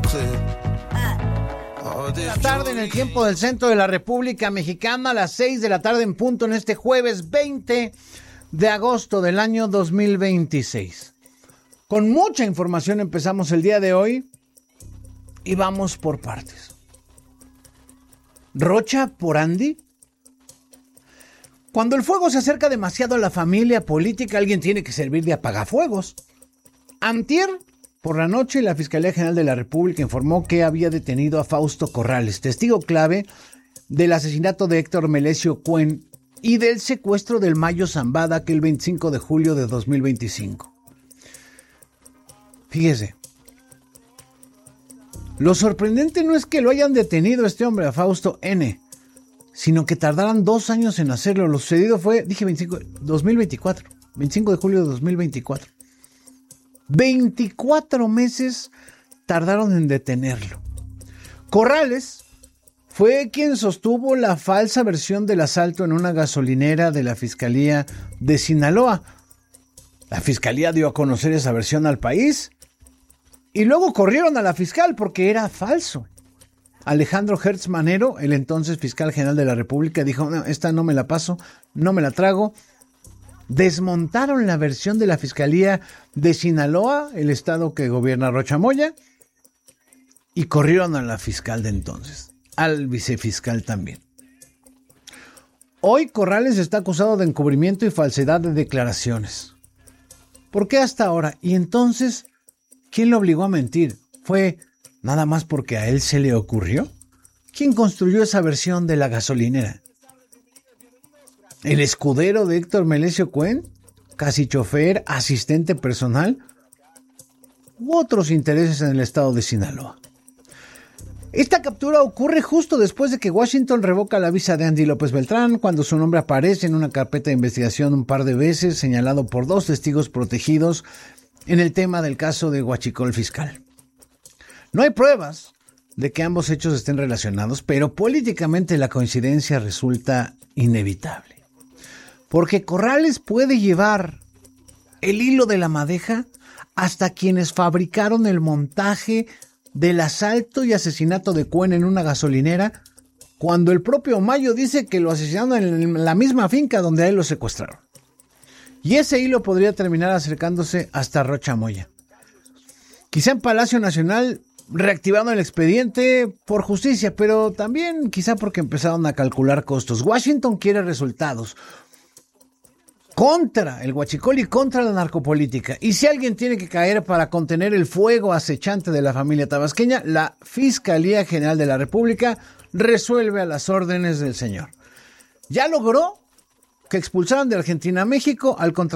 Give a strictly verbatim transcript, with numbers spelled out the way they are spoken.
La tarde en el tiempo del centro de la República Mexicana, a las seis de la tarde en punto en este jueves veinte de agosto del año dos mil veintiséis. Con mucha información empezamos el día de hoy y vamos por partes. ¿Rocha por Andy? Cuando el fuego se acerca demasiado a la familia política, alguien tiene que servir de apagafuegos. Antier, por la noche, la Fiscalía General de la República informó que había detenido a Fausto Corrales, testigo clave del asesinato de Héctor Melesio Cuen y del secuestro del Mayo Zambada aquel veinticinco de julio de dos mil veinticinco. Fíjese, lo sorprendente no es que lo hayan detenido a este hombre, a Fausto N., sino que tardaran dos años en hacerlo. Lo sucedido fue, dije veinticinco, dos mil veinticuatro, veinticinco de julio de dos mil veinticuatro. veinticuatro meses tardaron en detenerlo. Corrales fue quien sostuvo la falsa versión del asalto en una gasolinera de la Fiscalía de Sinaloa. La Fiscalía dio a conocer esa versión al país y luego corrieron a la fiscal porque era falso. Alejandro Hertz Manero, el entonces fiscal general de la República, dijo, no, esta no me la paso, no me la trago. Desmontaron la versión de la Fiscalía de Sinaloa, el estado que gobierna Rocha Moya, y corrieron a la fiscal de entonces, al vicefiscal también. Hoy Corrales está acusado de encubrimiento y falsedad de declaraciones. ¿Por qué hasta ahora? Y entonces, ¿quién lo obligó a mentir? ¿Fue nada más porque a él se le ocurrió? ¿Quién construyó esa versión de la gasolinera? ¿El escudero de Héctor Melesio Cuen? ¿Casi chofer, asistente personal? ¿U otros intereses en el estado de Sinaloa? Esta captura ocurre justo después de que Washington revoca la visa de Andy López Beltrán, cuando su nombre aparece en una carpeta de investigación un par de veces, señalado por dos testigos protegidos en el tema del caso de Huachicol Fiscal. No hay pruebas de que ambos hechos estén relacionados, pero políticamente la coincidencia resulta inevitable. Porque Corrales puede llevar el hilo de la madeja hasta quienes fabricaron el montaje del asalto y asesinato de Cuen en una gasolinera, cuando el propio Mayo dice que lo asesinaron en la misma finca donde a él lo secuestraron. Y ese hilo podría terminar acercándose hasta Rocha Moya. Quizá en Palacio Nacional reactivando el expediente por justicia, pero también quizá porque empezaron a calcular costos. Washington quiere resultados contra el huachicol y contra la narcopolítica. Y si alguien tiene que caer para contener el fuego acechante de la familia tabasqueña, la Fiscalía General de la República resuelve a las órdenes del señor. Ya logró que expulsaran de Argentina a México al contratar